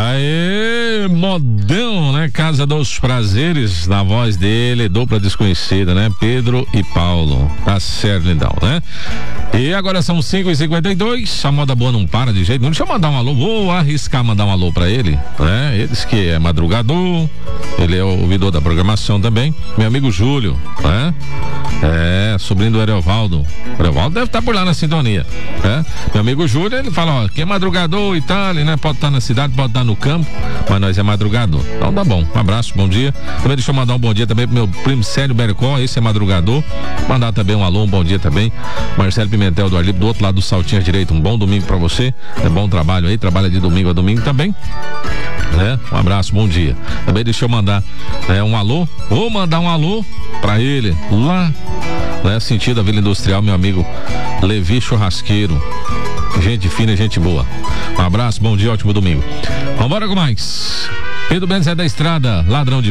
Aê, modão, né? Casa dos Prazeres, na voz dele, dupla desconhecida, né? Pedro e Paulo. Tá certo, lindão, né? E agora são 5h52, a moda boa não para de jeito nenhum. Deixa eu mandar um alô, vou arriscar mandar um alô pra ele, né? Ele diz que é madrugador, ele é o ouvidor da programação também. Meu amigo Júlio, né? Sobrinho do Erevaldo. O Erevaldo deve estar por lá na sintonia, né? Meu amigo Júlio, ele fala, ó, que é madrugador e tal, né? Pode estar na cidade, pode estar no campo, mas nós é madrugador. Então tá bom, um abraço, bom dia. Também deixa eu mandar um bom dia também pro meu primo Célio Bercó, esse é madrugador. Mandar também um alô, um bom dia também. Marcelo Pimentel do Arlipe, do outro lado do Saltinho à direita, um bom domingo pra você. É bom trabalho aí, trabalha de domingo a domingo também. Né? Um abraço, bom dia. Também deixa eu mandar um alô, vou mandar um alô pra ele lá, né? Sentido a Vila Industrial, meu amigo Levi Churrasqueiro, gente fina, gente boa. Um abraço, bom dia, ótimo domingo. Vambora com mais. Pedro Benz é da estrada, ladrão de